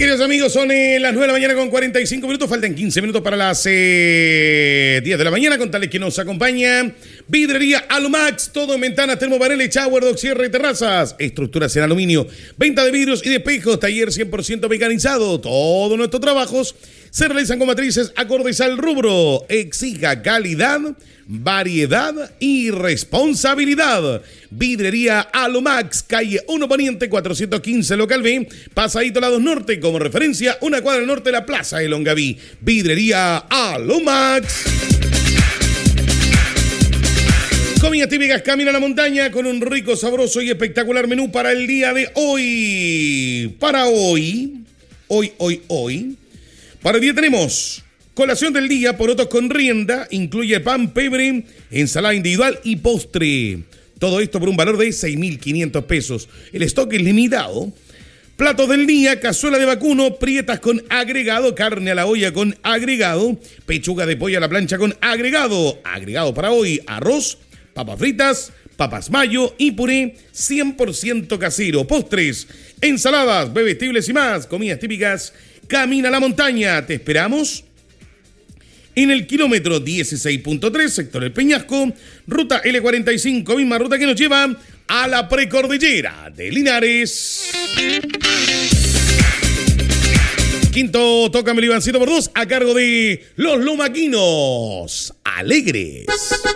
queridos amigos, son las 9 de la mañana con 45 minutos. Faltan 15 minutos para las 10 de la mañana. Contarles que nos acompaña Vidrería Alumax. Todo en ventanas, termopaneles, shower, dock, cierre y terrazas. Estructuras en aluminio. Venta de vidrios y de espejos. Taller 100% mecanizado. Todos nuestros trabajos se realizan con matrices acordes al rubro. Exija calidad, variedad y responsabilidad. Vidrería Alumax, calle 1 Poniente 415, local B, Pasadito Lados Norte. Como referencia, una cuadra al norte de la Plaza de Longaví. Vidrería Alumax. Comidas típicas Camina a la Montaña, con un rico, sabroso y espectacular menú para el día de hoy. Para hoy. Para el día tenemos colación del día, porotos con rienda, incluye pan, pebre, ensalada individual y postre. Todo esto por un valor de 6.500 pesos. El stock es limitado. Platos del día, cazuela de vacuno, prietas con agregado, carne a la olla con agregado, pechuga de pollo a la plancha con agregado. Agregado para hoy, arroz, papas fritas, papas mayo y puré 100% casero. Postres, ensaladas, bebestibles y más. Comidas típicas Camina a la Montaña. Te esperamos en el kilómetro 16.3, sector El Peñasco, ruta L45, misma ruta que nos lleva a la precordillera de Linares. Quinto, tócame el Ivancito por 2, a cargo de los Lomaquinos Alegres.